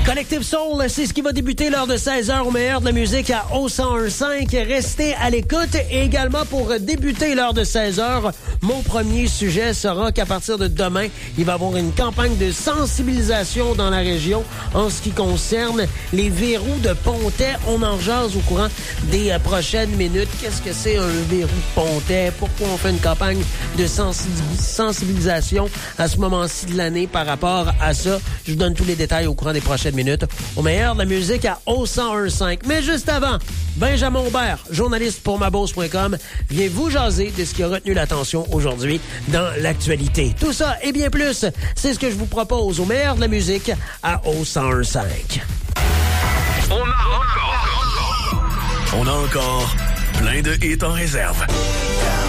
Collective Soul, c'est ce qui va débuter lors de 16h au meilleur de la musique à O101.5. Restez à l'écoute. Et également pour débuter lors de 16h, mon premier sujet sera qu'à partir de demain, il va y avoir une campagne de sensibilisation dans la région en ce qui concerne les verrous de pontet. On en jase au courant des prochaines minutes. Qu'est-ce que c'est un verrou de pontet? Pourquoi on fait une campagne de sensibilisation à ce moment-ci de l'année par rapport à ça? Je vous donne tous les détails au courant des prochaines minutes au meilleur de la musique à O101.5. Mais juste avant, Benjamin Aubert, journaliste pour maboss.com, vient vous jaser de ce qui a retenu l'attention aujourd'hui dans l'actualité. Tout ça et bien plus, c'est ce que je vous propose au meilleur de la musique à O101.5. On a encore plein de hits en réserve.